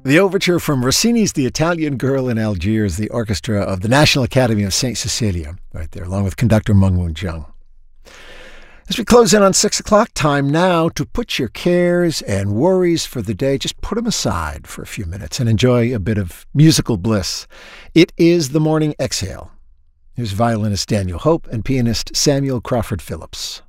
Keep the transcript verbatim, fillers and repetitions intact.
The overture from Rossini's The Italian Girl in Algiers, the orchestra of the National Academy of Saint Cecilia, right there, along with conductor Mengwen Zheng. As we close in on six o'clock, time now to put your cares and worries for the day, just put them aside for a few minutes and enjoy a bit of musical bliss. It is the Morning Exhale. Here's violinist Daniel Hope and pianist Samuel Crawford Phillips.